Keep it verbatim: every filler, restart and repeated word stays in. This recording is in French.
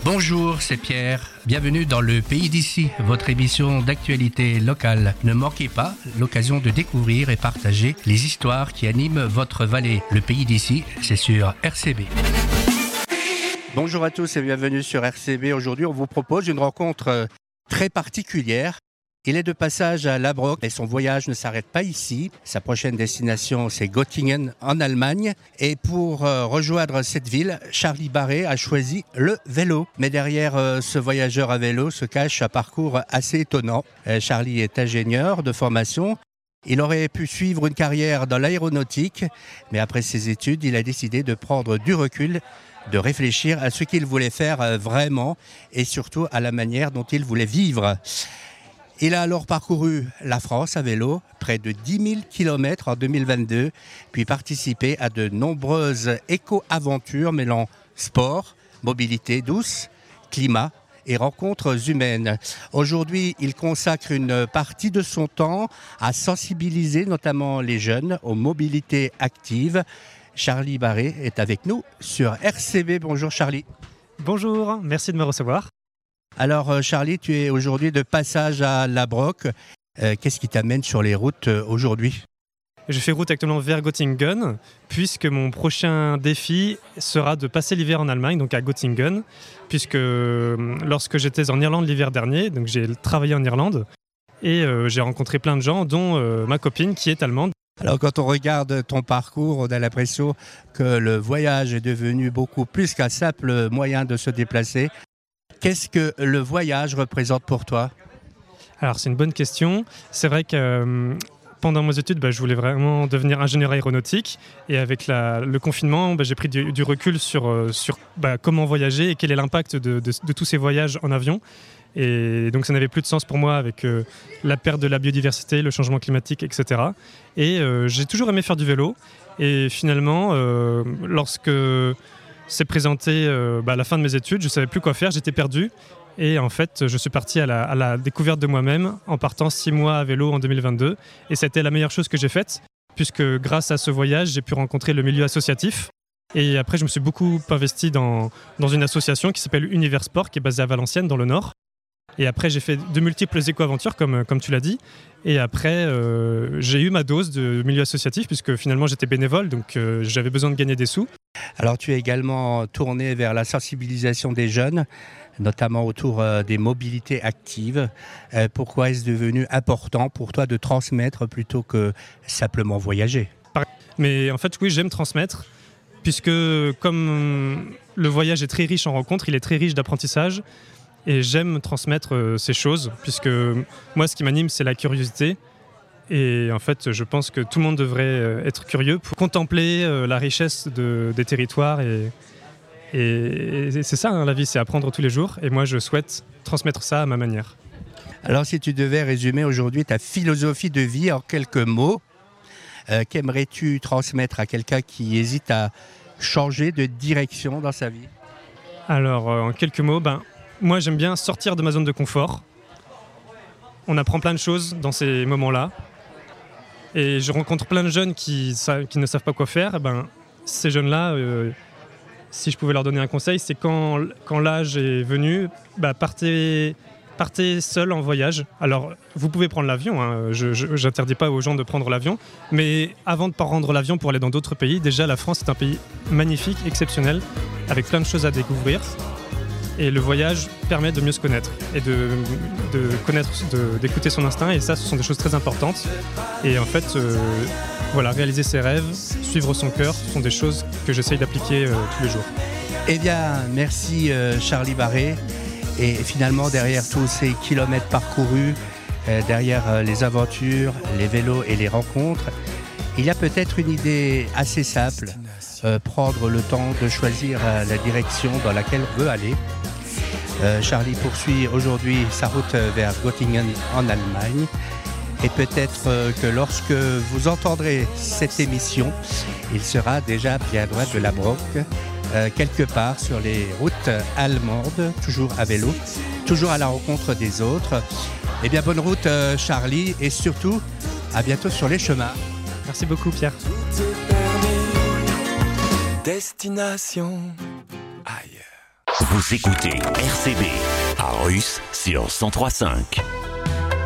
Bonjour, c'est Pierre. Bienvenue dans le Pays d'ici, votre émission d'actualité locale. Ne manquez pas l'occasion de découvrir et partager les histoires qui animent votre vallée. Le Pays d'ici, c'est sur R C B. Bonjour à tous et bienvenue sur R C B. Aujourd'hui, on vous propose une rencontre très particulière. Il est de passage à Labrock et son voyage ne s'arrête pas ici. Sa prochaine destination, c'est Göttingen en Allemagne. Et pour euh, rejoindre cette ville, Charlie Barré a choisi le vélo. Mais derrière euh, ce voyageur à vélo se cache un parcours assez étonnant. Euh, Charlie est ingénieur de formation. Il aurait pu suivre une carrière dans l'aéronautique, mais après ses études, il a décidé de prendre du recul, de réfléchir à ce qu'il voulait faire vraiment et surtout à la manière dont il voulait vivre. Il a alors parcouru la France à vélo, près de dix mille kilomètres en deux mille vingt-deux, puis participé à de nombreuses éco-aventures mêlant sport, mobilité douce, climat et rencontres humaines. Aujourd'hui, il consacre une partie de son temps à sensibiliser notamment les jeunes aux mobilités actives. Charlie Barré est avec nous sur R C B. Bonjour Charlie. Bonjour, merci de me recevoir. Alors Charlie, tu es aujourd'hui de passage à Labrock. Euh, qu'est-ce qui t'amène sur les routes euh, aujourd'hui ? Je fais route actuellement vers Göttingen, puisque mon prochain défi sera de passer l'hiver en Allemagne, donc à Göttingen, puisque euh, lorsque j'étais en Irlande l'hiver dernier, donc j'ai travaillé en Irlande, et euh, j'ai rencontré plein de gens, dont euh, ma copine qui est allemande. Alors quand on regarde ton parcours, on a l'impression que le voyage est devenu beaucoup plus qu'un simple moyen de se déplacer. Qu'est-ce que le voyage représente pour toi ? Alors c'est une bonne question. C'est vrai que euh, pendant mes études, bah, je voulais vraiment devenir ingénieur aéronautique. Et avec la, le confinement, bah, j'ai pris du, du recul sur, euh, sur bah, comment voyager et quel est l'impact de, de, de tous ces voyages en avion. Et donc ça n'avait plus de sens pour moi avec euh, la perte de la biodiversité, le changement climatique, et cetera. Et euh, j'ai toujours aimé faire du vélo. Et finalement, euh, lorsque s'est présenté euh, bah, à la fin de mes études, je ne savais plus quoi faire, j'étais perdu. Et en fait, je suis parti à la, à la découverte de moi-même en partant six mois à vélo en deux mille vingt-deux. Et c'était la meilleure chose que j'ai faite, puisque grâce à ce voyage, j'ai pu rencontrer le milieu associatif. Et après, je me suis beaucoup investi dans, dans une association qui s'appelle Univers Sport, qui est basée à Valenciennes, dans le Nord. Et après, j'ai fait de multiples éco-aventures, comme, comme tu l'as dit. Et après, euh, j'ai eu ma dose de milieu associatif, puisque finalement, j'étais bénévole, donc euh, j'avais besoin de gagner des sous. Alors, tu es également tourné vers la sensibilisation des jeunes, notamment autour euh, des mobilités actives. Euh, pourquoi est-ce devenu important pour toi de transmettre plutôt que simplement voyager ? Mais en fait, oui, j'aime transmettre, puisque comme le voyage est très riche en rencontres, il est très riche d'apprentissage. Et j'aime transmettre euh, ces choses, puisque moi, ce qui m'anime, c'est la curiosité. Et en fait, je pense que tout le monde devrait euh, être curieux pour contempler euh, la richesse de, des territoires. Et, et, et c'est ça, hein, la vie, c'est apprendre tous les jours. Et moi, je souhaite transmettre ça à ma manière. Alors, si tu devais résumer aujourd'hui ta philosophie de vie en quelques mots, euh, qu'aimerais-tu transmettre à quelqu'un qui hésite à changer de direction dans sa vie ? Alors, euh, en quelques mots, ben... moi, j'aime bien sortir de ma zone de confort. On apprend plein de choses dans ces moments-là. Et je rencontre plein de jeunes qui, qui ne savent pas quoi faire. Et ben, ces jeunes-là, euh, si je pouvais leur donner un conseil, c'est quand, quand l'âge est venu, bah, partez, partez seul en voyage. Alors, vous pouvez prendre l'avion. Hein. Je n'interdis pas aux gens de prendre l'avion. Mais avant de prendre l'avion pour aller dans d'autres pays, déjà, la France est un pays magnifique, exceptionnel, avec plein de choses à découvrir. Et le voyage permet de mieux se connaître et de, de connaître, de, d'écouter son instinct. Et ça, ce sont des choses très importantes. Et en fait, euh, voilà, réaliser ses rêves, suivre son cœur, ce sont des choses que j'essaye d'appliquer euh, tous les jours. Eh bien, merci euh, Charlie Barré. Et finalement, derrière tous ces kilomètres parcourus, euh, derrière euh, les aventures, les vélos et les rencontres, il y a peut-être une idée assez simple. Euh, prendre le temps de choisir euh, la direction dans laquelle on veut aller. Euh, Charlie poursuit aujourd'hui sa route vers Göttingen en Allemagne. Et peut-être euh, que lorsque vous entendrez cette émission, il sera déjà bien loin de Labrock, euh, quelque part sur les routes allemandes, toujours à vélo, toujours à la rencontre des autres. Eh bien, bonne route euh, Charlie, et surtout, à bientôt sur les chemins. Merci beaucoup Pierre. Destination ailleurs. Vous écoutez R C B à Russe sur cent trois virgule cinq.